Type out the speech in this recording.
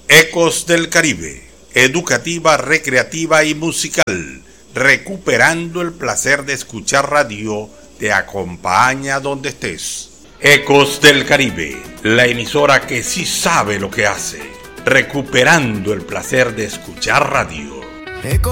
Ecos del Caribe, educativa, recreativa y musical, recuperando el placer de escuchar radio, te acompaña donde estés. Ecos del Caribe, la emisora que sí sabe lo que hace, recuperando el placer de escuchar radio.